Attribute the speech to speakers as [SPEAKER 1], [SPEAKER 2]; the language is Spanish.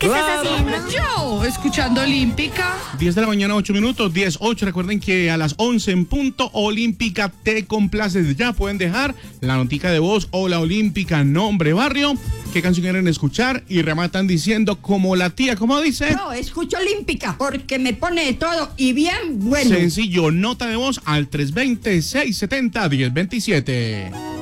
[SPEAKER 1] ¿Qué estás haciendo?
[SPEAKER 2] Yo, escuchando Olímpica.
[SPEAKER 3] 10 de la mañana, 8 minutos, 10:08. Recuerden que a las 11 en punto, Olímpica te complace. Ya pueden dejar la notica de voz o la Olímpica, nombre, barrio, qué canción quieren escuchar y rematan diciendo como la tía, ¿cómo dice?
[SPEAKER 4] No, escucho Olímpica porque me pone de todo y bien bueno.
[SPEAKER 3] Sencillo, nota de voz al 320-670-1027.